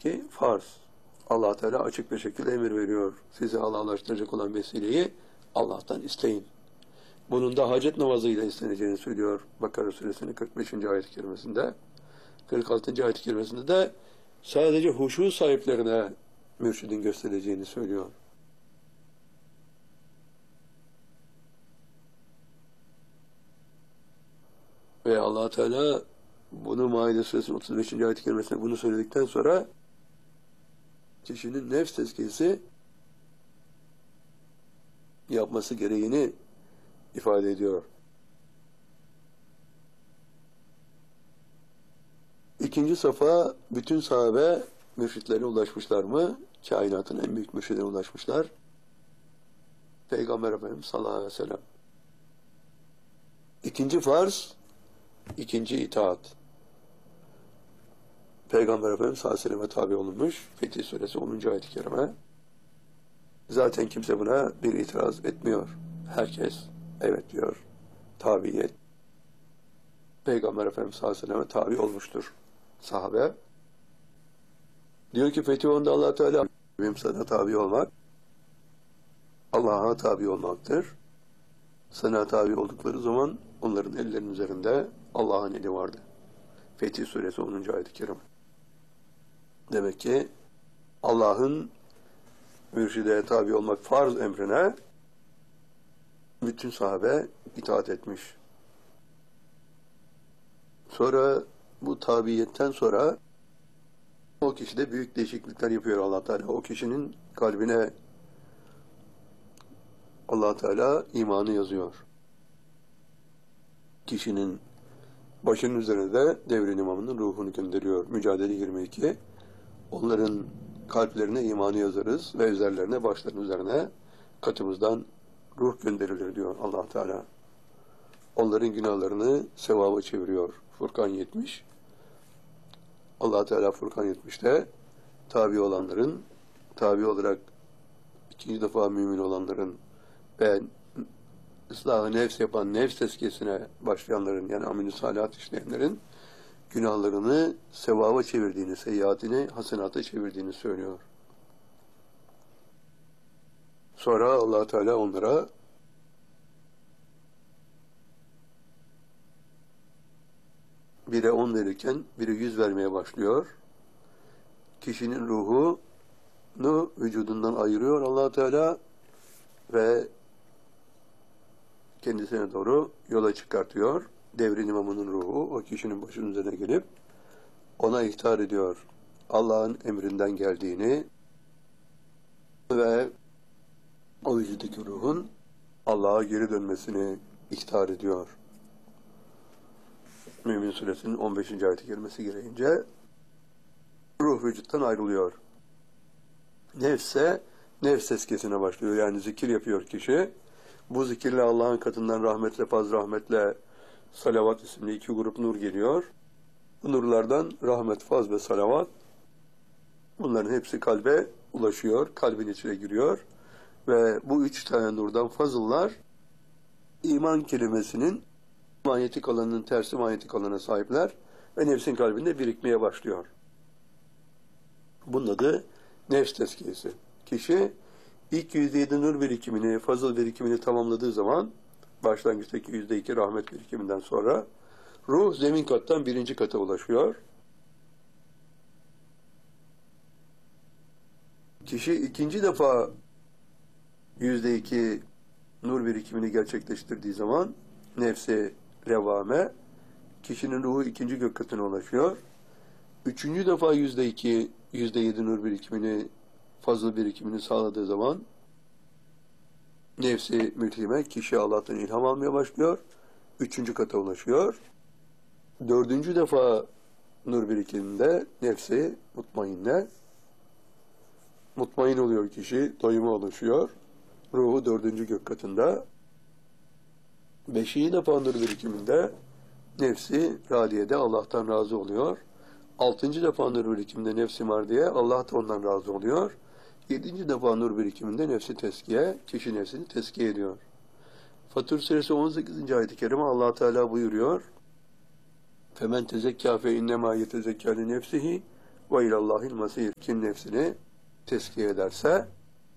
ki farz. Allah Teala açık bir şekilde emir veriyor. Sizi Allah'laştıracak olan vesileyi Allah'tan isteyin. Bunun da hacet namazıyla isteneceğini söylüyor Bakara suresinin 45. ayet-i kerimesinde. 46. ayet-i kerimesinde de sadece huşu sahiplerine mürşidin göstereceğini söylüyor. Ve Allah Teala bunu Maide suresinin 35. ayet-i kerimesinde bunu söyledikten sonra kişinin nefs tezkiyesi yapması gereğini ifade ediyor. İkinci safa, bütün sahabe mürşitlerine ulaşmışlar mı? Kainatın en büyük mürşidine ulaşmışlar. Peygamber Efendimiz sallallahu aleyhi ve sellem. İkinci farz, ikinci itaat. Peygamber Efendimiz sallallahu aleyhi ve selleme tabi olunmuş. Fetih suresi 10. ayet-i kerime. Zaten kimse buna bir itiraz etmiyor. Herkes evet diyor. Tabiyet. Peygamber Efendimiz sallallahu aleyhi ve selleme tabi olmuştur sahabe. Diyor ki Fetih 10'da Allah Teala benim sana tabi olmak Allah'a tabi olmaktır. Sana tabi oldukları zaman onların ellerinin üzerinde Allah'ın eli vardı. Fetih suresi 10. ayet-i kerime. Demek ki Allah'ın mürşide tabi olmak farz emrine bütün sahabe itaat etmiş. Sonra bu tabiyetten sonra o kişi de büyük değişiklikler yapıyor Allah Teala. O kişinin kalbine Allah Teala imanı yazıyor. Kişinin başının üzerine de devrin imamının ruhunu gönderiyor. Mücadele 22. Onların kalplerine imanı yazarız ve üzerlerine, başlarının üzerine katımızdan ruh gönderilir diyor Allah Teala. Onların günahlarını sevaba çeviriyor. Furkan 70. Allah Teala Furkan 70'te tabi olanların, tabi olarak ikinci defa mümin olanların ve ıslah-ı nefs yapan, nefs tezkiyesine başlayanların, yani amel-i salihat işleyenlerin günahlarını sevaba çevirdiğini, seyyiatini hasenata çevirdiğini söylüyor. Sonra Allah Teala onlara bire 10 verirken bire 100 vermeye başlıyor. Kişinin ruhunu vücudundan ayırıyor Allah Teala ve kendisine doğru yola çıkartıyor. Devrin imamının ruhu o kişinin başının üzerine gelip ona ihtar ediyor. Allah'ın emrinden geldiğini ve o vücuttaki ruhun Allah'a geri dönmesini ihtar ediyor. Mümin suresinin 15. ayet-i kerimesi gereğince ruh vücuttan ayrılıyor. Nefse, nefs tezkiyesine başlıyor. Yani zikir yapıyor kişi. Bu zikirle Allah'ın katından rahmetle, faz rahmetle salavat isimli 2 grup nur geliyor. Bu nurlardan rahmet, faz ve salavat bunların hepsi kalbe ulaşıyor. Kalbin içine giriyor. Ve bu 3 tane nurdan fazıllar iman kelimesinin manyetik alanının tersi manyetik alana sahipler ve nefsin kalbinde birikmeye başlıyor. Bunun adı nefs tezkiyesi. Kişi ilk %7 nur birikimini, fazıl birikimini tamamladığı zaman başlangıçtaki %2 rahmet birikiminden sonra ruh zemin kattan 1. kata ulaşıyor. Kişi ikinci defa %2 nur birikimini gerçekleştirdiği zaman nefsi revame, kişinin ruhu 2. gök katına ulaşıyor. 3. defa %2, %7 nur birikimini, fazıl birikimini sağladığı zaman nefsi mülhime, kişi Allah'tan ilham almaya başlıyor. 3. kata ulaşıyor. 4. defa nur birikiminde nefsi mutmainne, mutmain oluyor kişi, doyuma ulaşıyor. Ruhu 4. gök katında. 5. defa nur birikiminde nefsi radiyede Allah'tan razı oluyor. 6. defa nur birikiminde nefsi mardiye, Allah da ondan razı oluyor. 7. defa nur birikiminde nefsi teskiye, kişi nefsini teskiye ediyor. Fatır suresi 18. ayet-i kerime Allah Teala buyuruyor. Femen tezekkâ fe innemâ yetezekkâ li nefsihi Ve ilallahil masir. Kim nefsini tezkiye ederse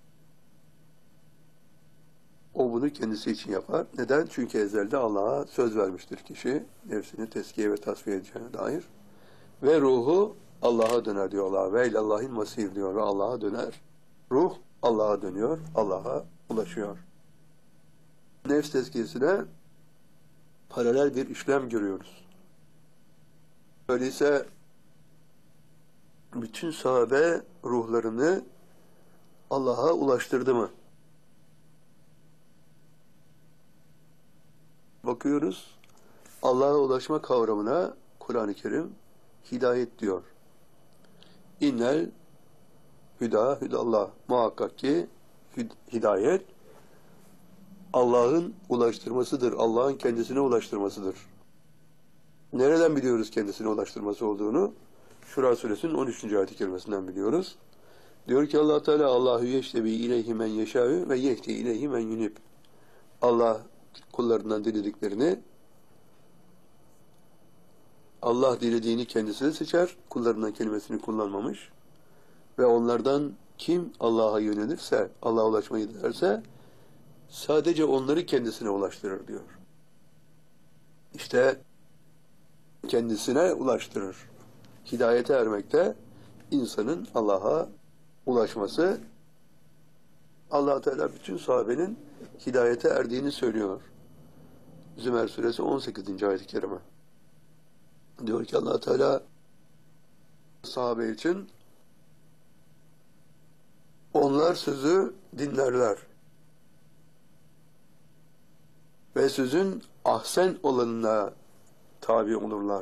o bunu kendisi için yapar. Neden? Çünkü ezelde Allah'a söz vermiştir kişi. Nefsini tezkiye ve tasfiye edeceğine dair. Ve ruhu Allah'a döner diyorlar. Ve ilallahil masir diyor ve Allah'a döner. Ruh Allah'a dönüyor, Allah'a ulaşıyor. Nefs tezkiyesine paralel bir işlem görüyoruz. Öyleyse bütün sahabe ruhlarını Allah'a ulaştırdı mı? Bakıyoruz, Allah'a ulaşma kavramına Kur'an-ı Kerim hidayet diyor. İnnel hüda hüdallah. Muhakkak ki hidayet Allah'ın ulaştırmasıdır. Allah'ın kendisine ulaştırmasıdır. Nereden biliyoruz kendisine ulaştırması olduğunu? Şura suresinin 13. ayet-i kerimesinden biliyoruz. Diyor ki Allah Teala Allahu yeştebi ileyhi men yeşâ'ü ve yehdi ileyhi men yunib. Allah kullarından dilediklerini Allah dilediğini kendisine seçer. Kullarından kelimesini kullanmamış. Ve onlardan kim Allah'a yönelirse, Allah'a ulaşmayı dilerse sadece onları kendisine ulaştırır diyor. İşte kendisine ulaştırır. Hidayete ermekte insanın Allah'a ulaşması. Allah Teala bütün sahabenin hidayete erdiğini söylüyor. Zümer suresi 18. ayet-i kerime. Diyor ki Allah Teala sahabe için onlar sözü dinlerler ve sözün ahsen olanına tabi olurlar.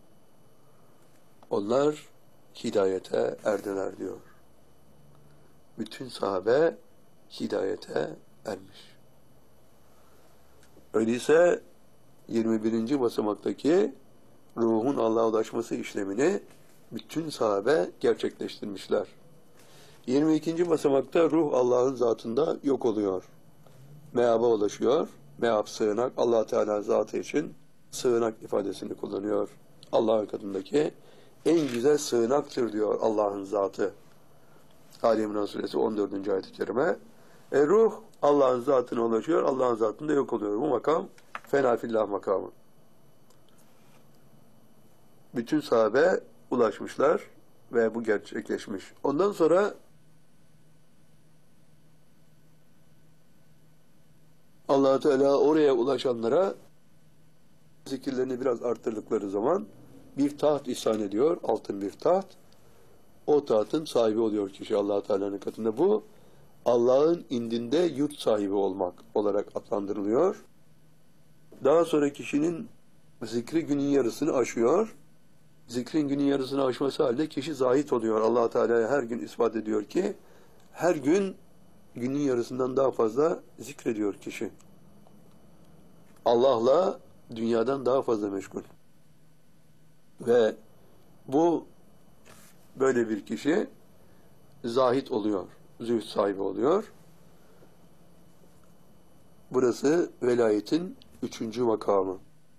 Onlar hidayete erdiler diyor. Bütün sahabe hidayete ermiş. Öyleyse 21. basamaktaki ruhun Allah'a ulaşması işlemini bütün sahabe gerçekleştirmişler. 22. basamakta ruh Allah'ın zatında yok oluyor. Me'aba ulaşıyor. Me'ab sığınak. Allah Teala zatı için sığınak ifadesini kullanıyor. Allah'ın katındaki en güzel sığınaktır diyor Allah'ın zatı. Ali İmran suresi 14. ayet-i kerime. Ruh Allah'ın zatına ulaşıyor. Allah'ın zatında yok oluyor. Bu makam fena fillah makamı. Bütün sahabe ulaşmışlar ve bu gerçekleşmiş. Ondan sonra Allah Teala oraya ulaşanlara zikirlerini biraz arttırdıkları zaman bir taht ihsan ediyor, altın bir taht. O tahtın sahibi oluyor kişi Allah Teala'nın katında. Bu Allah'ın indinde yurt sahibi olmak olarak adlandırılıyor. Daha sonra kişinin zikri günün yarısını aşıyor. Zikrin günün yarısını aşması halde kişi zahit oluyor. Allah Teala'ya her gün ispat ediyor ki her gün günün yarısından daha fazla zikrediyor kişi. Allah'la dünyadan daha fazla meşgul. Ve bu böyle bir kişi zahit oluyor. Zühd sahibi oluyor. Burası velayetin 3. makamı.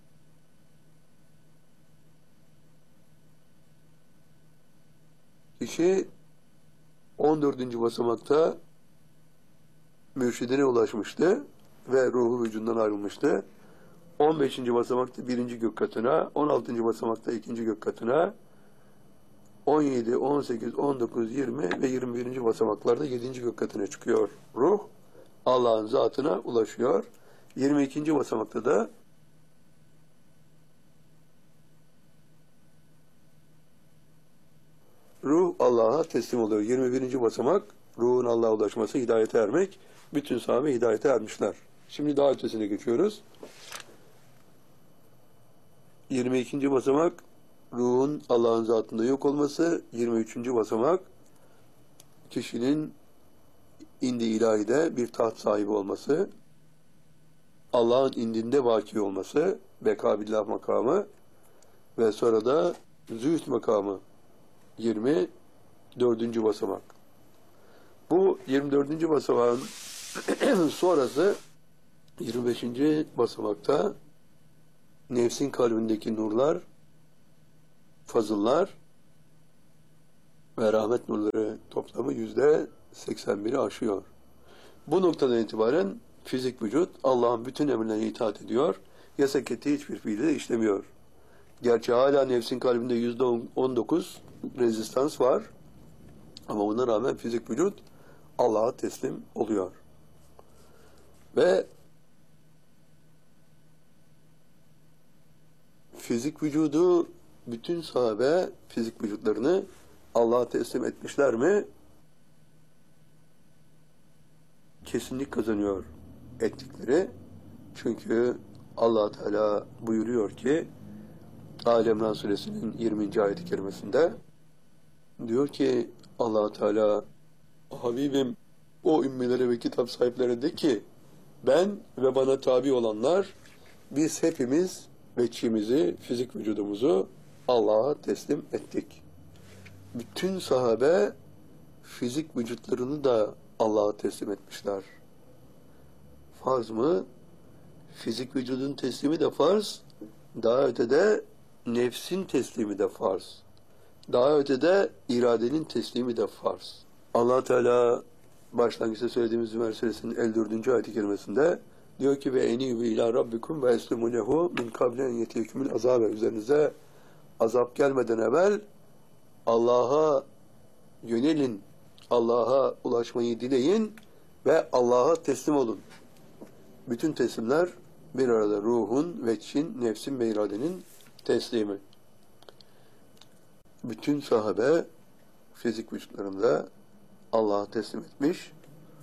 Kişi 14. basamakta mürşidine ulaşmıştı ve ruhu vücudundan ayrılmıştı. 15. basamakta 1. gök katına, 16. basamakta 2. gök katına, 17, 18, 19, 20 ve 21. basamaklarda 7. gök katına çıkıyor ruh. Allah'ın zatına ulaşıyor. 22. basamakta da ruh Allah'a teslim oluyor. 21. basamak ruhun Allah'a ulaşması, hidayete ermek. Bütün sahabe hidayete ermişler. Şimdi daha ötesine geçiyoruz. 22. basamak ruhun Allah'ın zatında yok olması. 23. basamak kişinin indi ilahide bir taht sahibi olması. Allah'ın indinde vaki olması. Bekabillah makamı. Ve sonra da zühd makamı. 24. basamak. Bu 24. basamağın sonrası 25. basamakta nefsin kalbindeki nurlar, fazıllar ve rahmet nurları toplamı %81'i aşıyor. Bu noktadan itibaren fizik vücut Allah'ın bütün emirlerine itaat ediyor, yasak ettiği hiçbir fiili de işlemiyor. Gerçi hala nefsin kalbinde %19 rezistans var ama buna rağmen fizik vücut Allah'a teslim oluyor. Ve fizik vücudu, bütün sahabe fizik vücutlarını Allah'a teslim etmişler mi? Kesinlik kazanıyor ettikleri. Çünkü Allah Teala buyuruyor ki Ali İmran suresinin 20. ayet-i kerimesinde diyor ki Allah Teala, Habibim o ümmelere ve kitap sahiplerine de ki ben ve bana tabi olanlar biz hepimiz veçimizi, fizik vücudumuzu Allah'a teslim ettik. Bütün sahabe fizik vücutlarını da Allah'a teslim etmişler. Farz mı? Fizik vücudun teslimi de farz. Daha ötede nefsin teslimi de farz. Daha ötede iradenin teslimi de farz. Allah Teala başlangıçta söylediğimiz Zümer Suresinin 54. ayet-i kerimesinde diyor ki ve enîbû ilâ rabbikum ve eslimû lehu min kabli en yetiyekümül azâbe, üzerinize azap gelmeden evvel Allah'a yönelin, Allah'a ulaşmayı dileyin ve Allah'a teslim olun. Bütün teslimler bir arada ruhun, veçin, nefsin ve iradenin teslimi. Bütün sahabe fizik vücutlarında Allah'a teslim etmiş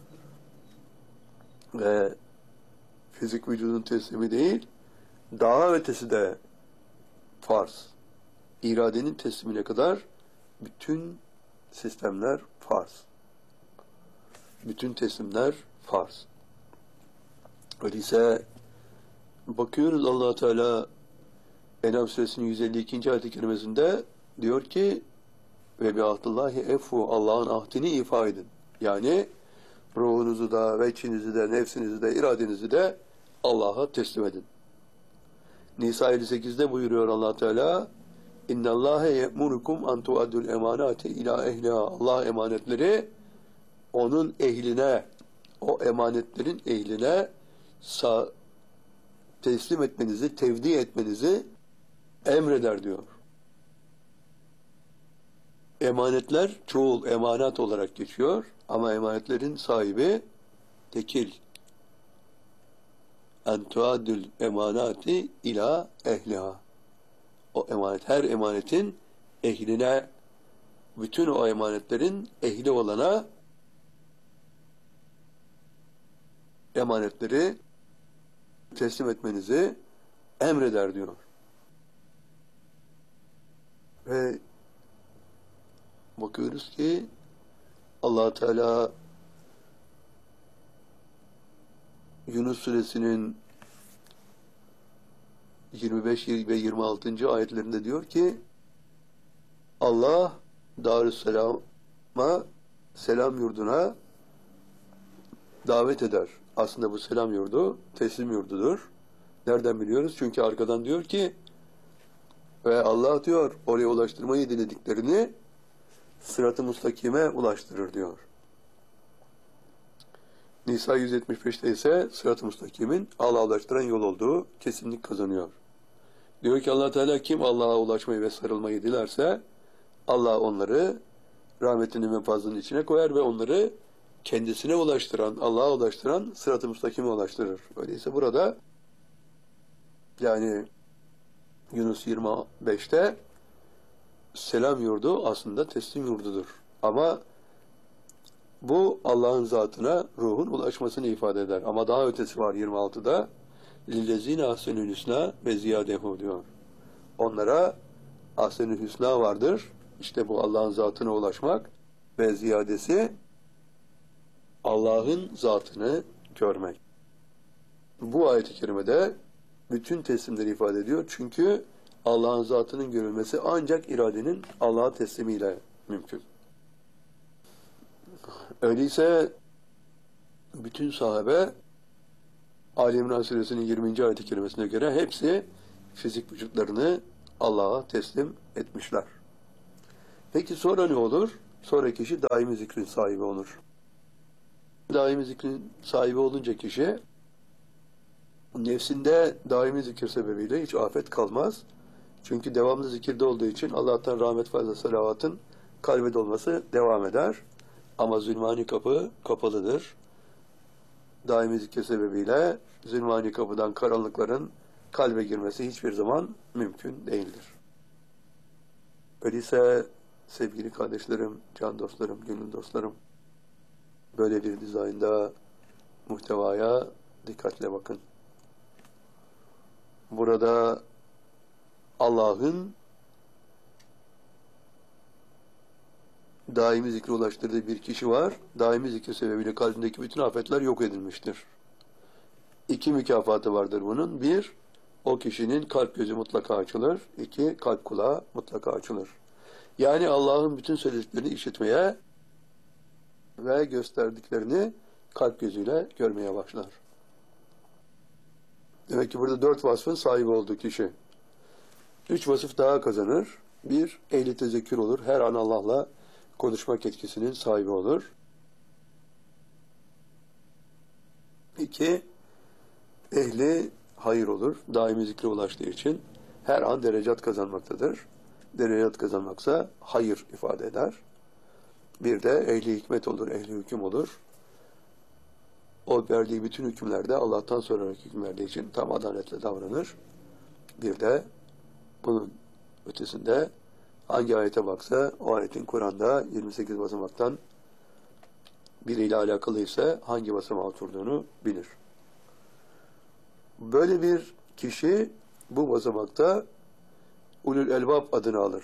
ve fizik vücudun teslimi değil, daha ötesi de farz. İradenin teslimine kadar bütün sistemler farz. Bütün teslimler farz. Öyleyse bakıyoruz Allah Teala En'am suresinin 152. ayet-i kerimesinde diyor ki ve bi ahdillahi efu, Allah'ın ahdini ifa edin. Yani ruhunuzu da, veçinizi de, nefsinizi de, iradenizi de Allah'a teslim edin. Nisa 58'de buyuruyor Allah Teala İnna Allahe ye'murukum an tu'addul emanati ila ehliha. Allah emanetleri onun ehline, o emanetlerin ehline teslim etmenizi, tevdi etmenizi emreder diyor. Emanetler çoğul emanet olarak geçiyor ama emanetlerin sahibi tekil. En tuaddul emanati ila ehliha. O emanet, her emanetin ehline, bütün o emanetlerin ehli olana emanetleri teslim etmenizi emreder diyor. Ve bakıyoruz ki Allah Teala Yunus suresinin 25 ve 26. ayetlerinde diyor ki Allah Darüsselam'a, selam yurduna davet eder. Aslında bu selam yurdu teslim yurdudur. Nereden biliyoruz? Çünkü arkadan diyor ki ve Allah diyor oraya ulaştırmayı dilediklerini sırat-ı mustakime ulaştırır diyor. Nisa 175'te ise sırat-ı mustakimin Allah'a ulaştıran yol olduğu kesinlik kazanıyor. Diyor ki Allah Teala kim Allah'a ulaşmayı ve sarılmayı dilerse Allah onları rahmetinin ve fazlının içine koyar ve onları kendisine ulaştıran, Allah'a ulaştıran sırat-ı mustakime ulaştırır. Öyleyse burada yani Yunus 25'te selam yurdu aslında teslim yurdudur. Ama bu Allah'ın zatına ruhun ulaşmasını ifade eder. Ama daha ötesi var 26'da. Lillezine ahsenül hüsna ve ziyadehu diyor. Onlara ahsenül hüsna vardır. İşte bu Allah'ın zatına ulaşmak ve ziyadesi Allah'ın zatını görmek. Bu ayet-i kerimede bütün teslimleri ifade ediyor. Çünkü Allah'ın zatının görülmesi ancak iradenin Allah'a teslimiyle mümkün. Öyleyse bütün sahabe Ali İmran suresinin 20. ayet-i kerimesine göre hepsi fizik vücutlarını Allah'a teslim etmişler. Peki sonra ne olur? Sonra kişi daimi zikrin sahibi olur. Daimi zikrin sahibi olunca kişi nefsinde daimi zikir sebebiyle hiç afet kalmaz. Çünkü devamlı zikirde olduğu için Allah'tan rahmet fazla salavatın kalbe dolması devam eder. Ama zulmani kapı kapalıdır. Daimi zikir sebebiyle zulmani kapıdan karanlıkların kalbe girmesi hiçbir zaman mümkün değildir. Öyleyse sevgili kardeşlerim, can dostlarım, gönül dostlarım, böyle bir dizaynda muhtevaya dikkatle bakın. Burada Allah'ın daimi zikre ulaştırdığı bir kişi var. Daimi zikir sebebiyle kalbindeki bütün afetler yok edilmiştir. İki mükafatı vardır bunun. Bir, o kişinin kalp gözü mutlaka açılır. İki, kalp kulağı mutlaka açılır. Yani Allah'ın bütün söylediklerini işitmeye ve gösterdiklerini kalp gözüyle görmeye başlar. Demek ki burada 4 vasfın sahibi olduğu kişi. 3 vasıf daha kazanır. 1, ehli tezekkür olur. Her an Allah'la konuşmak etkisinin sahibi olur. 2, ehli hayır olur. Daimi zikre ulaştığı için her an derecat kazanmaktadır. Derecat kazanmaksa hayır ifade eder. Bir de ehli hikmet olur, ehli hüküm olur. O verdiği bütün hükümlerde Allah'tan sonraki hükümlerde için tam adaletle davranır. Bir de bunun ötesinde hangi ayete baksa o ayetin Kur'an'da 28 basamaktan biriyle alakalı ise hangi basamağa oturduğunu bilir. Böyle bir kişi bu basamakta ulul elbab adını alır.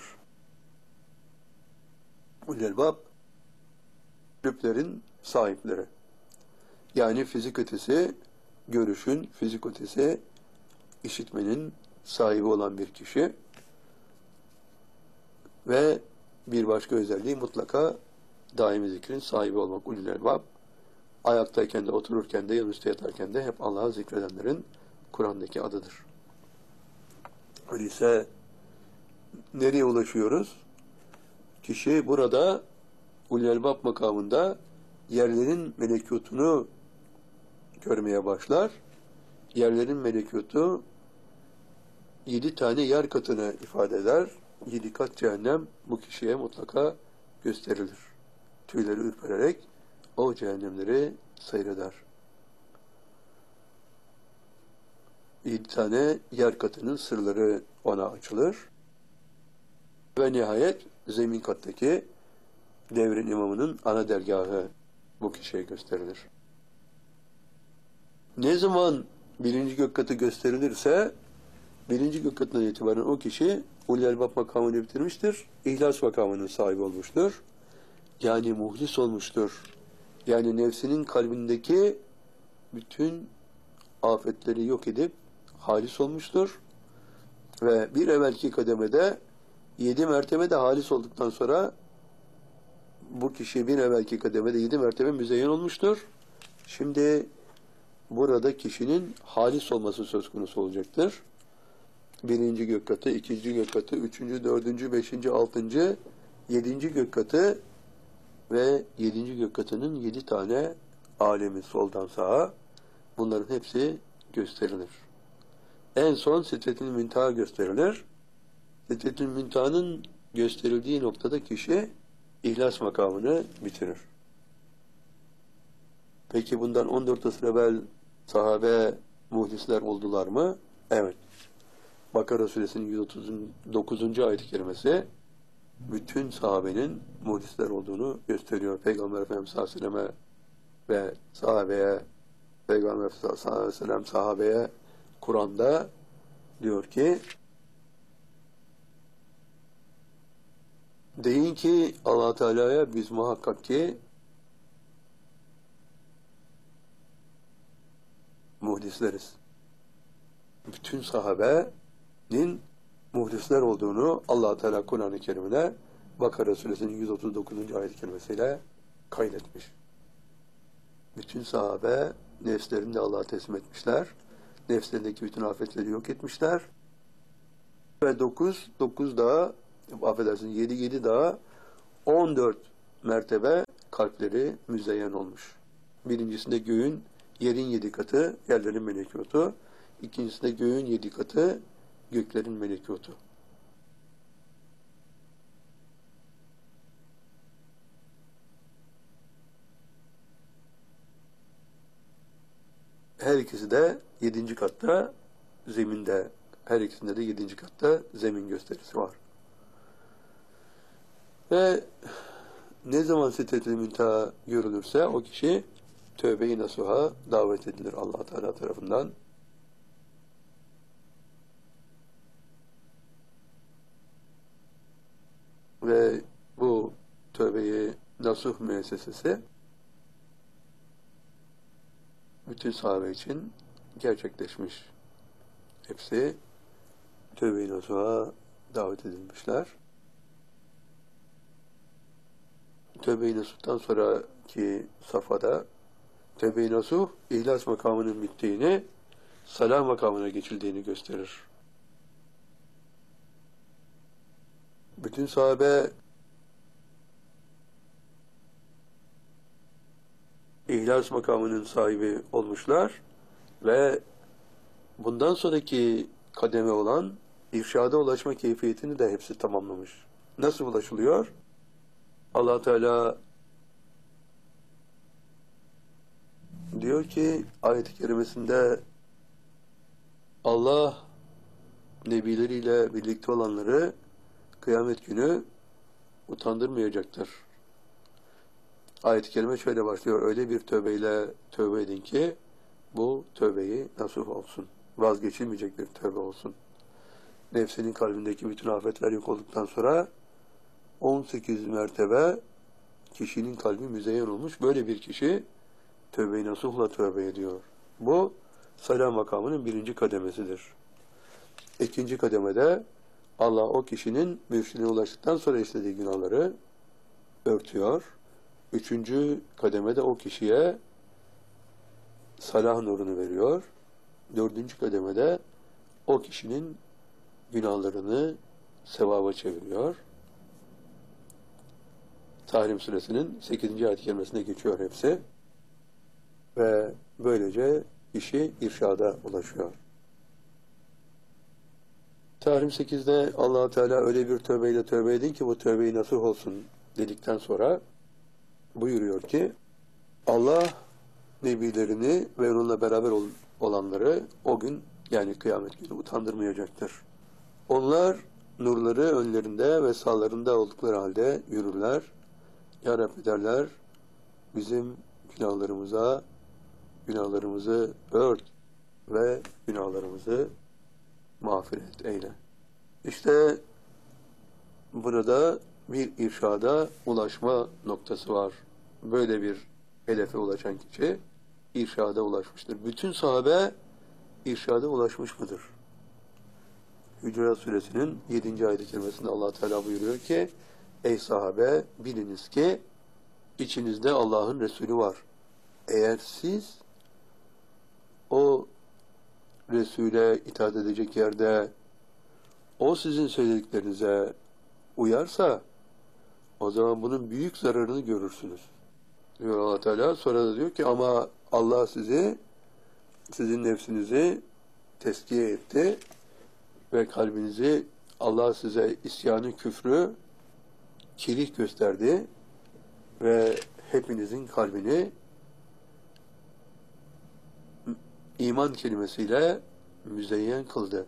Ulul elbab kalplerin sahipleri. Yani fizik ötesi görüşün, fizik ötesi işitmenin sahibi olan bir kişi ve bir başka özelliği mutlaka daimi zikrin sahibi olmak. Ulul elbab ayaktayken de otururken de yanüstü yatarken de hep Allah'ı zikredenlerin Kur'an'daki adıdır. Öyleyse nereye ulaşıyoruz? Kişi burada ulul elbab makamında yerlerin melekutunu görmeye başlar. Yerlerin melekutu 7 tane yer katını ifade eder. 7 kat cehennem bu kişiye mutlaka gösterilir. Tüyleri ürpererek o cehennemleri seyreder. 7 tane yer katının sırları ona açılır. Ve nihayet zemin kattaki devrin imamının ana dergahı bu kişiye gösterilir. Ne zaman birinci gök katı gösterilirse birinci gök katından itibaren o kişi ulul elbab makamını bitirmiştir. İhlas makamının sahibi olmuştur. Yani muhlis olmuştur. Yani nefsinin kalbindeki bütün afetleri yok edip halis olmuştur. Ve bir evvelki kademede 7 mertebede halis olduktan sonra bu kişi bir evvelki kademede 7 mertebe müzeyyen olmuştur. Şimdi burada kişinin halis olması söz konusu olacaktır. Birinci gök katı, ikinci gök katı, üçüncü, dördüncü, beşinci, altıncı, yedinci gök katı ve yedinci gök katının 7 tane alemi soldan sağa. Bunların hepsi gösterilir. En son Sidretül Münteha gösterilir. Sidretül Münteha'nın gösterildiği noktada kişi İhlas makamını bitirir. Peki bundan 14 asır evvel sahabe muhlisler oldular mı? Evet. Bakara suresinin 139. ayet-i kerimesi bütün sahabenin muhlisler olduğunu gösteriyor. Peygamber Efendimiz sallallahu aleyhi ve selleme ve sahabeye, Peygamber sallallahu aleyhi ve sellem sahabeye Kur'an'da diyor ki deyin ki Allah Teala'ya biz muhakkak ki muhlisleriz. Bütün sahabenin muhlisler olduğunu Allah Teala Kur'an-ı Kerim'de Bakara suresinin 139. ayet-i kerimesiyle kaydetmiş. Bütün sahabe nefslerini de Allah'a teslim etmişler. Nefslerindeki bütün afetleri yok etmişler. Ve 9 daha affedersiniz 7 daha 14 mertebe kalpleri müzeyyen olmuş. Birincisinde göğün, yerin 7 katı, yerlerin melekutu. İkincisinde göğün 7 katı, göklerin melekutu. Her ikisi de 7. katta, zeminde. Her ikisinde de 7. katta zemin gösterisi var. Ve ne zaman Sidret-i Münteha görülürse o kişi tövbe-i nasuha davet edilir Allah Teala tarafından. Ve bu tövbe-i nasuh müessesesi bütün sahabe için gerçekleşmiş. Hepsi tövbe-i nasuha davet edilmişler. Tövbe-i nasuhtan sonraki safhada tövbe-i nasuh ihlas makamının bittiğini, salah makamına geçildiğini gösterir. Bütün sahabe ihlas makamının sahibi olmuşlar ve bundan sonraki kademe olan irşada ulaşma keyfiyetini de hepsi tamamlamış. Nasıl ulaşılıyor? Allah Teala diyor ki ayet-i kerimesinde Allah nebileriyle birlikte olanları kıyamet günü utandırmayacaktır. Ayet-i kerime şöyle başlıyor. Öyle bir tövbeyle tövbe edin ki bu tövbeyi nasuh olsun. Vazgeçilmeyecek bir tövbe olsun. Nefsinin kalbindeki bütün afetler yok olduktan sonra 18 mertebe kişinin kalbi müzeyyen olmuş. Böyle bir kişi tövbe-i nasuhla tövbe ediyor. Bu salah makamının 1. kademesidir. 2. kademede Allah o kişinin mürşidine ulaştıktan sonra işlediği günahları örtüyor. 3. kademede o kişiye salah nurunu veriyor. 4. kademede o kişinin günahlarını sevaba çeviriyor. Tahrim suresinin 8. ayet-i kerimesine geçiyor hepsi. Ve böylece kişi irşada ulaşıyor. Tahrim 8'de Allah Teala öyle bir tövbeyle tövbe edin ki bu tövbeyi nasuh olsun dedikten sonra buyuruyor ki Allah nebilerini ve onunla beraber olanları o gün yani kıyamet günü utandırmayacaktır. Onlar nurları önlerinde ve sağlarında oldukları halde yürürler. Ya Rabbi derler bizim günahlarımızı ört ve günahlarımızı mağfiret eyle. İşte burada bir irşada ulaşma noktası var. Böyle bir hedefe ulaşan kişi irşada ulaşmıştır. Bütün sahabe irşada ulaşmış mıdır? Hücurat Suresinin 7. ayet-i kerimesinde Allah Teala buyuruyor ki ey sahabe biliniz ki içinizde Allah'ın Resulü var. Eğer siz o Resul'e itaat edecek yerde o sizin söylediklerinize uyarsa o zaman bunun büyük zararını görürsünüz. Diyor Allah Teala. Sonra da diyor ki ama Allah sizin nefsinizi teskiye etti ve kalbinizi Allah size isyanı, küfrü, kirih gösterdi ve hepinizin kalbini iman kelimesiyle müzeyyen kıldı.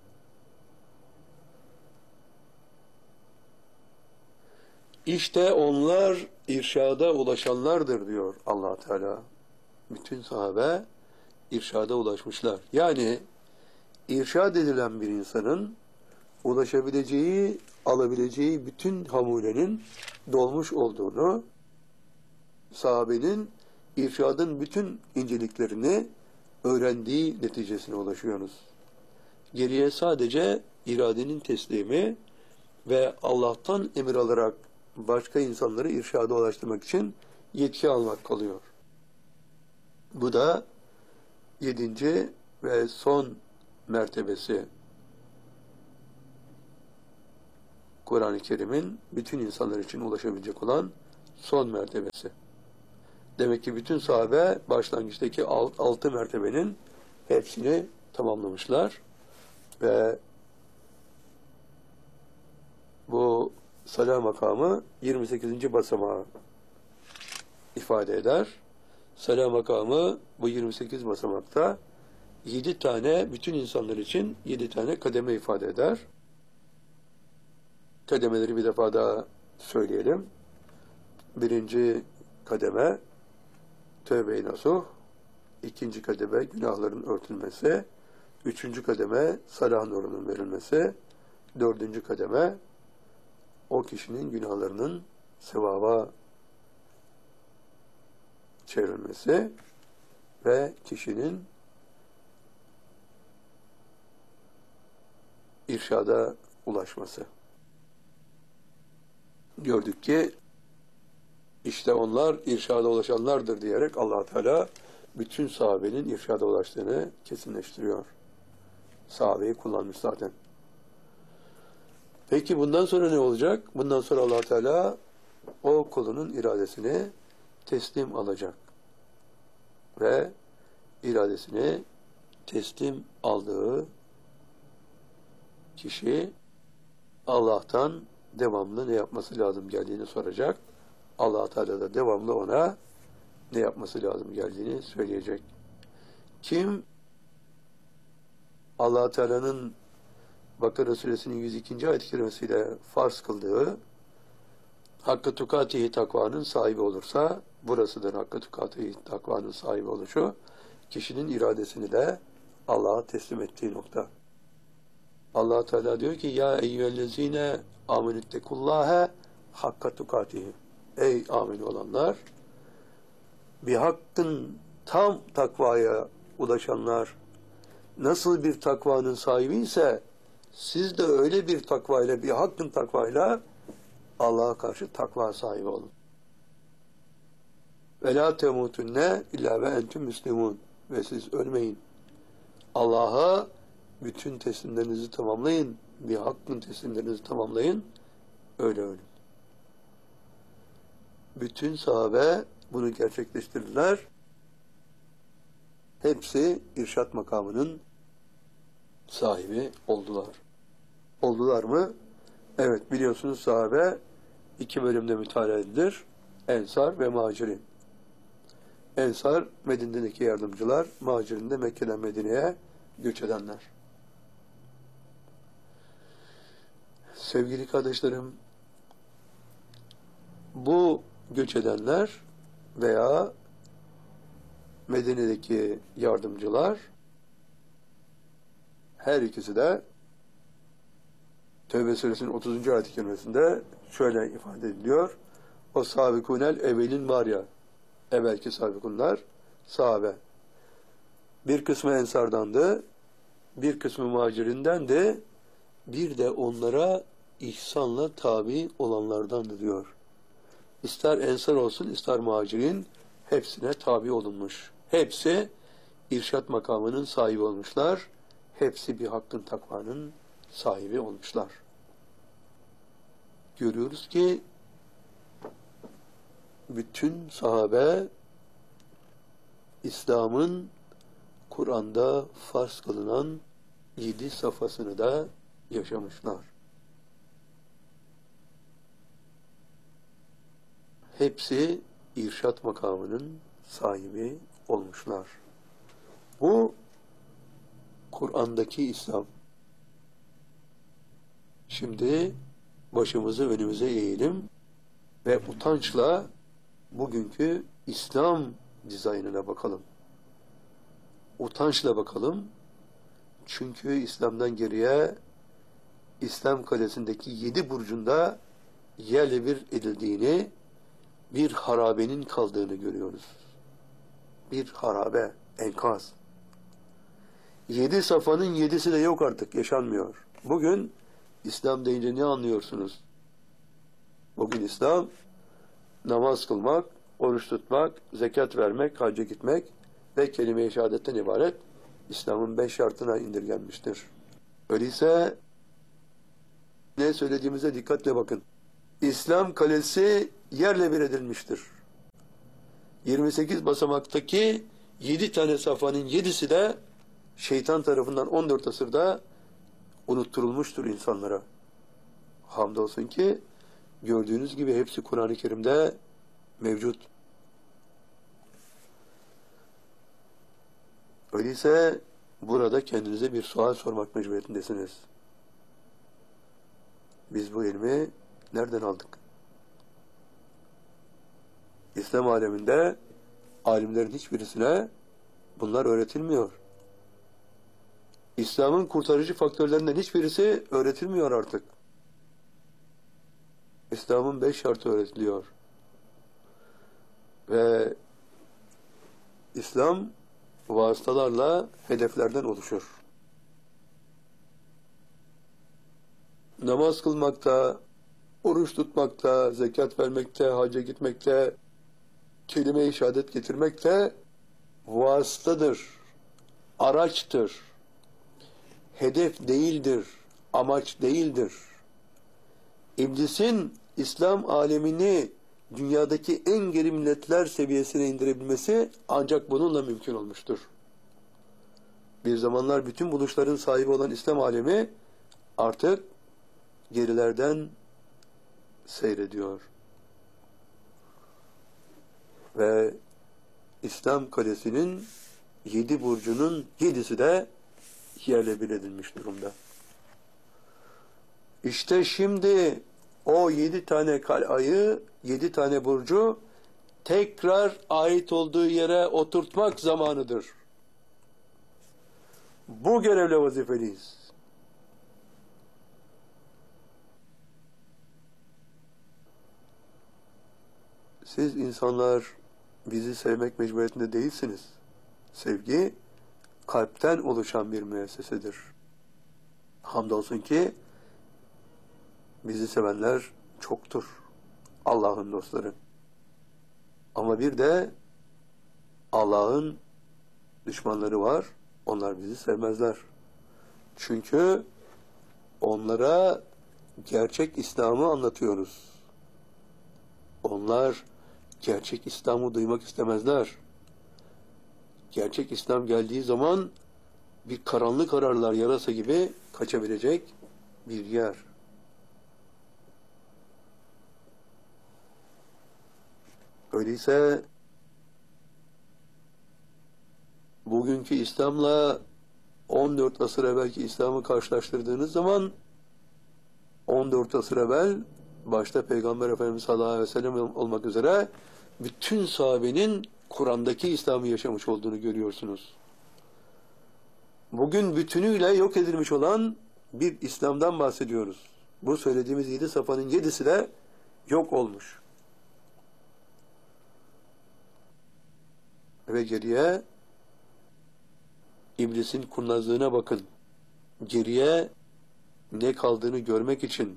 İşte onlar irşada ulaşanlardır diyor Allah Teala. Bütün sahabe irşada ulaşmışlar. Yani irşad edilen bir insanın ulaşabileceği, alabileceği bütün hamulenin dolmuş olduğunu, sahabenin irşadın bütün inceliklerini öğrendiği neticesine ulaşıyoruz. Geriye sadece iradenin teslimi ve Allah'tan emir alarak başka insanları irşada ulaştırmak için yetki almak kalıyor. Bu da 7. ve son mertebesi. Kur'an-ı Kerim'in bütün insanlar için ulaşabilecek olan son mertebesi. Demek ki bütün sahabe başlangıçtaki 6 mertebenin hepsini tamamlamışlar ve bu salah makamı 28. basamağı ifade eder. Salah makamı bu 28 basamakta 7 tane, bütün insanlar için 7 tane kademe ifade eder. Kademeleri bir defa daha söyleyelim. Birinci kademe tövbe-i nasuh, ikinci kademe günahların örtülmesi, üçüncü kademe salah nurunun verilmesi, dördüncü kademe o kişinin günahlarının sevaba çevrilmesi ve kişinin irşada ulaşması. Gördük ki işte onlar irşada ulaşanlardır diyerek Allah Teala bütün sahabenin irşada ulaştığını kesinleştiriyor. Sahabeyi kullanmış zaten. Peki bundan sonra ne olacak? Bundan sonra Allah Teala o kulunun iradesini teslim alacak. Ve iradesini teslim aldığı kişi Allah'tan devamlı ne yapması lazım geldiğini soracak. Allah Teala da devamlı ona ne yapması lazım geldiğini söyleyecek. Kim Allah Teala'nın Bakara Suresinin 102. ayet-i kerimesiyle farz kıldığı Hakkı tukatihi takvanın sahibi olursa, burasıdır Hakkı tukatihi takvanın sahibi oluşu, kişinin iradesini de Allah'a teslim ettiği nokta. Allah Teala diyor ki ya eyyühellezine amenüttekullâhe hakka tukatihi. Ey amin olanlar, bir hakkın tam takvaya ulaşanlar nasıl bir takvanın sahibi ise siz de öyle bir takvayla, bir hakkın takvayla Allah'a karşı takva sahibi olun. Ve la temutunne illa ve entüm müslimun. Ve siz ölmeyin. Allah'a bütün teslimlerinizi tamamlayın. Bir hakkın teslimlerinizi tamamlayın. Öyle ölün. Bütün sahabe bunu gerçekleştirdiler. Hepsi irşat makamının sahibi oldular. Oldular mı? Evet, biliyorsunuz sahabe 2 bölümde müteala edilir. Ensar ve Muhacirin. Ensar, Medine'deki yardımcılar, Muhacirin de Mekke'den Medine'ye göç edenler. Sevgili kardeşlerim, bu göç edenler veya Medine'deki yardımcılar her ikisi de Tevbe suresinin 30. ayet-i kerimesinde şöyle ifade ediliyor. O sabikunel evvelin var ya, evvelki sabikunlar sahabe. Bir kısmı ensardandı, bir kısmı muhacirindendi, bir de onlara ihsanla tabi olanlardandı diyor. İster ensar olsun, ister muhacirin, hepsine tabi olunmuş. Hepsi irşat makamının sahibi olmuşlar. Hepsi bir hakkın takvanın sahibi olmuşlar. Görüyoruz ki bütün sahabe İslam'ın Kur'an'da farz kılınan 7 safhasını da yaşamışlar. Hepsi irşat makamının sahibi olmuşlar. Bu Kur'an'daki İslam. Şimdi başımızı önümüze eğelim ve utançla bugünkü İslam dizaynına bakalım. Utançla bakalım. Çünkü İslam'dan geriye İslam kalesindeki 7 burcunda yerle bir edildiğini, bir harabenin kaldığını görüyoruz. Bir harabe, enkaz. 7 safhanın 7'si de yok artık, yaşanmıyor. Bugün İslam deyince ne anlıyorsunuz? Bugün İslam, namaz kılmak, oruç tutmak, zekat vermek, hacca gitmek ve kelime-i şehadetten ibaret İslam'ın 5 şartına indirgenmiştir. Öyleyse Ne söylediğimize dikkatle bakın. İslam kalesi yerle bir edilmiştir. 28 basamaktaki 7 tane safhanın 7'si de şeytan tarafından 14 asırda unutturulmuştur insanlara. Hamdolsun ki gördüğünüz gibi hepsi Kur'an-ı Kerim'de mevcut. Öyleyse burada kendinize bir sual sormak mecburiyetindesiniz. Biz bu ilmi nereden aldık? İslam aleminde alimlerin hiçbirisine bunlar öğretilmiyor. İslam'ın kurtarıcı faktörlerinden hiçbirisi öğretilmiyor artık. İslam'ın 5 şartı öğretiliyor. Ve İslam vasıtalarla hedeflerden oluşur. Namaz kılmakta, oruç tutmakta, zekat vermekte, hacca gitmekte, kelime-i şehadet getirmekte vasıtadır, araçtır, hedef değildir, amaç değildir. İblisin İslam alemini dünyadaki en geri milletler seviyesine indirebilmesi ancak bununla mümkün olmuştur. Bir zamanlar bütün buluşların sahibi olan İslam alemi artık gerilerden seyrediyor. Ve İslam kalesinin 7 burcunun 7'si de yerle bir edilmiş durumda. İşte şimdi o 7 tane kalayı, 7 tane burcu tekrar ait olduğu yere oturtmak zamanıdır. Bu görevle vazifeliyiz. Siz insanlar bizi sevmek mecburiyetinde değilsiniz. Sevgi kalpten oluşan bir müessesedir. Hamdolsun ki bizi sevenler çoktur. Allah'ın dostları. Ama bir de Allah'ın düşmanları var. Onlar bizi sevmezler. Çünkü onlara gerçek İslam'ı anlatıyoruz. Onlar gerçek İslam'ı duymak istemezler. Gerçek İslam geldiği zaman bir karanlık ararlar, yarasa gibi kaçabilecek bir yer. Öyleyse bugünkü İslam'la 14 asır evvelki İslam'ı karşılaştırdığınız zaman 14 asır evvel başta Peygamber Efendimiz sallallahu aleyhi ve sellem olmak üzere bütün sahabenin Kur'an'daki İslam'ı yaşamış olduğunu görüyorsunuz. Bugün bütünüyle yok edilmiş olan bir İslam'dan bahsediyoruz. Bu söylediğimiz 7 safhanın 7'si de yok olmuş. Ve geriye İblisin kurnazlığına bakın. Geriye ne kaldığını görmek için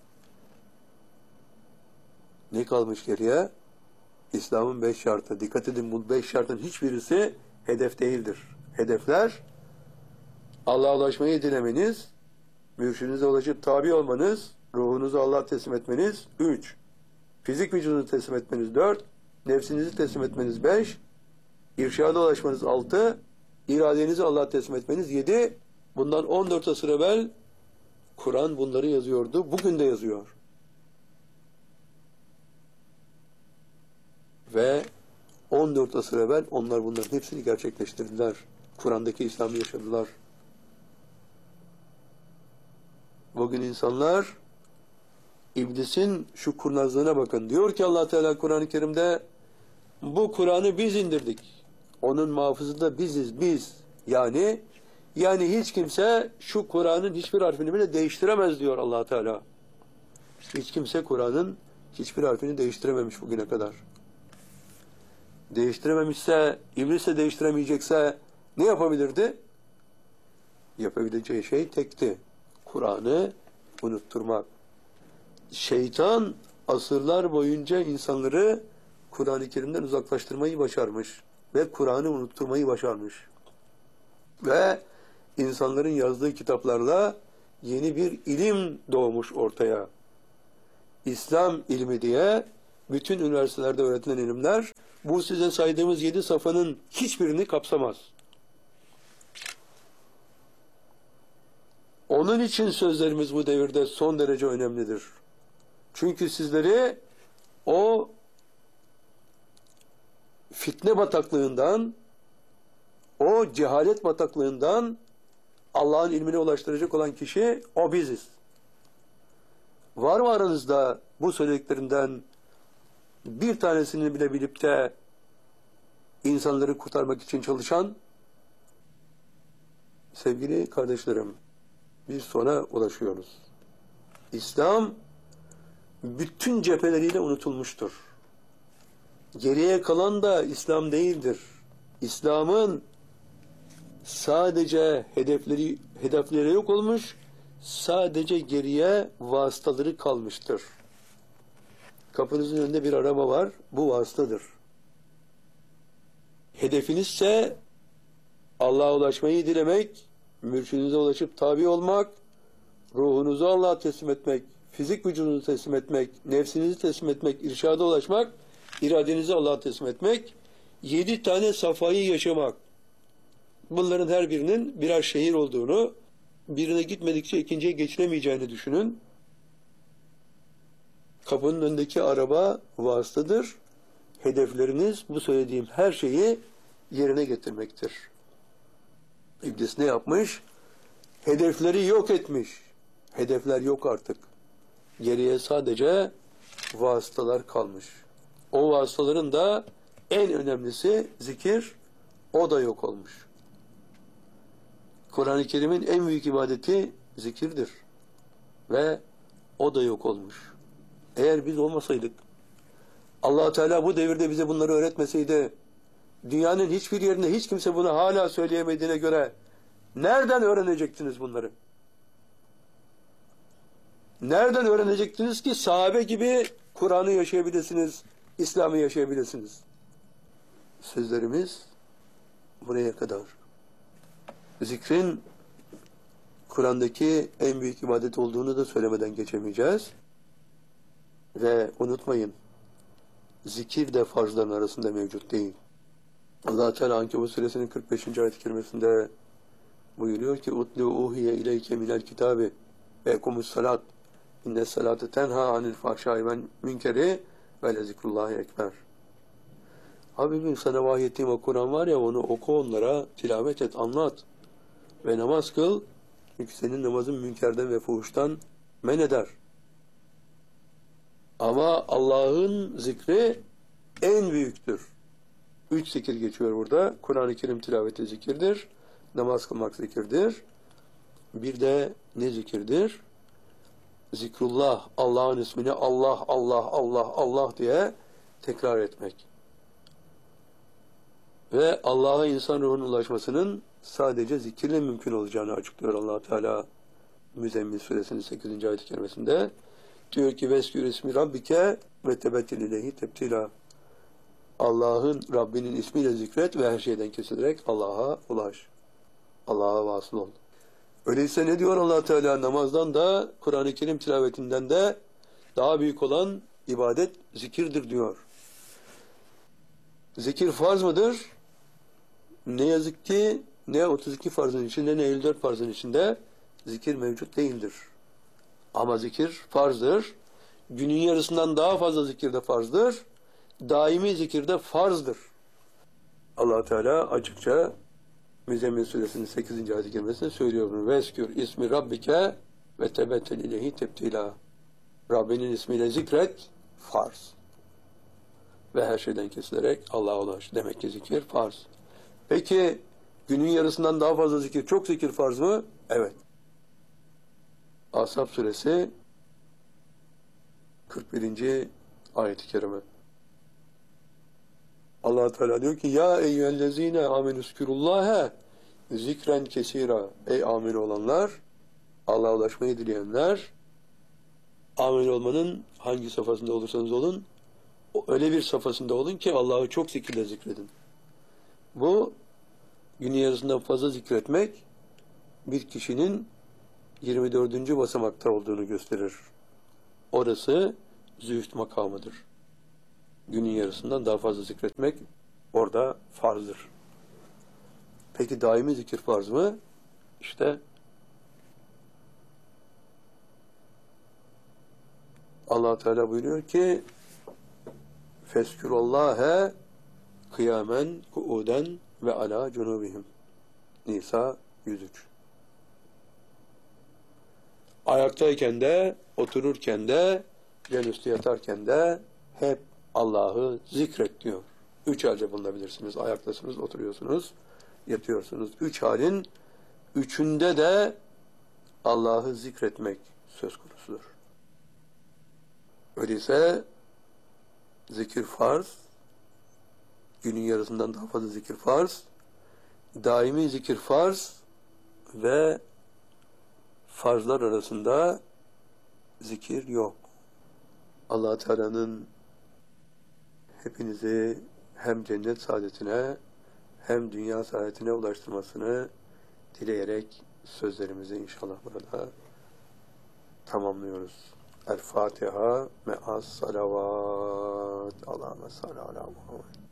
ne kalmış geriye? İslam'ın 5 şartı. Dikkat edin, bu 5 şartın hiçbirisi hedef değildir. Hedefler Allah'a ulaşmayı dilemeniz, mürşidinize ulaşıp tabi olmanız, ruhunuzu Allah'a teslim etmeniz 3, fizik vücudunuzu teslim etmeniz 4, nefsinizi teslim etmeniz 5, irşada ulaşmanız 6, iradenizi Allah'a teslim etmeniz 7. Bundan 14 asır evvel Kur'an bunları yazıyordu. Bugün de yazıyor. Ve 14 asır evvel onlar bunların hepsini gerçekleştirdiler. Kur'an'daki İslam'ı yaşadılar. Bugün insanlar İblisin şu kurnazlığına bakın. Diyor ki Allah Teala Kur'an-ı Kerim'de bu Kur'an'ı biz indirdik. Onun muhafızı da biziz, biz. Yani hiç kimse şu Kur'an'ın hiçbir harfini bile değiştiremez diyor Allah Teala. Hiç kimse Kur'an'ın hiçbir harfini değiştirememiş bugüne kadar. Değiştirememişse, İblis de değiştiremeyecekse ne yapabilirdi? Yapabileceği şey tekti. Kur'an'ı unutturmak. Şeytan asırlar boyunca insanları Kur'an-ı Kerim'den uzaklaştırmayı başarmış ve Kur'an'ı unutturmayı başarmış. Ve insanların yazdığı kitaplarla yeni bir ilim doğmuş ortaya. İslam ilmi diye bütün üniversitelerde öğretilen ilimler bu size saydığımız 7 safhanın hiçbirini kapsamaz. Onun için sözlerimiz bu devirde son derece önemlidir. Çünkü sizleri o fitne bataklığından, o cehalet bataklığından Allah'ın ilmine ulaştıracak olan kişi o biziz. Var mı aranızda bu söylediklerinden bir tanesini bile bilip de insanları kurtarmak için çalışan? Sevgili kardeşlerim, biz sona ulaşıyoruz. İslam bütün cepheleriyle unutulmuştur. Geriye kalan da İslam değildir. İslam'ın sadece hedefleri yok olmuş, sadece geriye vasıtaları kalmıştır. Kapınızın önünde bir araba var, bu vasıtadır. Hedefinizse Allah'a ulaşmayı dilemek, mürşidinize ulaşıp tabi olmak, ruhunuzu Allah'a teslim etmek, fizik vücudunuzu teslim etmek, nefsinizi teslim etmek, irşada ulaşmak, iradenizi Allah'a teslim etmek, 7 tane safhayı yaşamak. Bunların her birinin birer şehir olduğunu, birine gitmedikçe ikinciye geçilemeyeceğini düşünün. Kapının önündeki araba vasıtadır. Hedefleriniz bu söylediğim her şeyi yerine getirmektir. İblis ne yapmış? Hedefleri yok etmiş. Hedefler yok artık. Geriye sadece vasıtalar kalmış. O vasıtaların da en önemlisi zikir, o da yok olmuş. Kur'an-ı Kerim'in en büyük ibadeti zikirdir. Ve o da yok olmuş. Eğer biz olmasaydık, Allah Teala bu devirde bize bunları öğretmeseydi, dünyanın hiçbir yerinde hiç kimse bunu hala söyleyemediğine göre nereden öğrenecektiniz bunları? Nereden öğrenecektiniz ki sahabe gibi Kur'an'ı yaşayabilirsiniz, İslam'ı yaşayabilirsiniz? Sözlerimiz buraya kadar. Zikrin Kur'an'daki en büyük ibadet olduğunu da söylemeden geçemeyeceğiz. Ve unutmayın, zikir de farzların arasında mevcut değil. Allah Teala Ankebut suresinin 45. ayet-i kerimesinde buyuruyor ki "Utlu uhiye ileyke minel kitabi ve ekumus salat inne salate tenha anil fahşai vel münkeri ve le zikrullahi ekber." Habibim, sana vahyettiğim o Kur'an var ya, onu oku, onlara tilavet et, anlat ve namaz kıl. Çünkü senin namazın münkerden ve fuhuştan men eder. Ama Allah'ın zikri en büyüktür. 3 zikir geçiyor burada. Kur'an-ı Kerim tilaveti zikirdir. Namaz kılmak zikirdir. Bir de ne zikirdir? Zikrullah, Allah'ın ismini Allah, Allah, Allah, Allah diye tekrar etmek. Ve Allah'a insan ruhunun ulaşmasının sadece zikirle mümkün olacağını açıklıyor Allah Teala Müzzemmil suresinin 8. ayet-i kerimesinde. Diyor ki "Veskür ismi rabbike ve tebettil ileyhi tebtila." Allah'ın, Rabbinin ismiyle zikret ve her şeyden kesilerek Allah'a ulaş. Allah'a vasıl ol. Öyleyse ne diyor Allah Teala? Namazdan da, Kur'an-ı Kerim tilavetinden de daha büyük olan ibadet zikirdir diyor. Zikir farz mıdır? Ne yazık ki ne 32 farzın içinde ne 54 farzın içinde zikir mevcut değildir. Ama zikir farzdır. Günün yarısından daha fazla zikir de farzdır. Daimi zikir de farzdır. Allah Teala açıkça Müzzemmil suresinin 8. ayet-i kerimesinde söylüyor bunu. "Veskür ismi rabbike ve tebettel ileyhi tebtila." Rabbinin ismiyle zikret, farz. Ve her şeyden kesilerek Allah'a ulaş. Demek ki zikir farz. Peki günün yarısından daha fazla zikir, çok zikir farz mı? Evet. Ashab suresi 41. ayet-i kerime. Allah Teala diyor ki "Ya eyyühellezine amenüskürullâhe zikren kesira." Ey amin olanlar, Allah'a ulaşmayı dileyenler, amin olmanın hangi safhasında olursanız olun, öyle bir safhasında olun ki Allah'ı çok zikirle zikredin. Bu günün yarısından fazla zikretmek bir kişinin 24. basamakta olduğunu gösterir. Orası zühd makamıdır. Günün yarısından daha fazla zikretmek orada farzdır. Peki daimi zikir farz mı? İşte Allah Teala buyuruyor ki Fezkurullâhe kıyamen, kuuden ve ala cunubihim. Nisa 103. Ayaktayken de, otururken de, yanüstü yatarken de hep Allah'ı zikret diyor. 3 halde bulunabilirsiniz. Ayaktasınız, oturuyorsunuz, yatıyorsunuz. 3 halin 3'ünde de Allah'ı zikretmek söz konusudur. Öyleyse zikir farz, günün yarısından daha fazla zikir farz, daimi zikir farz ve farzlar arasında zikir yok. Allah Teala'nın hepinizi hem cennet saadetine hem dünya saadetine ulaştırmasını dileyerek sözlerimizi inşallah burada tamamlıyoruz. El Fatiha me'as salavat. Allahümme salli ala Muhammed.